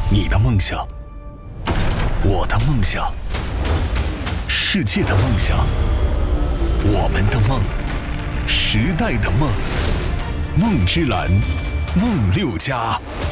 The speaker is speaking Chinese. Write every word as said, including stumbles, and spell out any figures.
你的梦想，我的梦想，世界的梦想，我们的梦，时代的梦。梦之蓝，梦六家。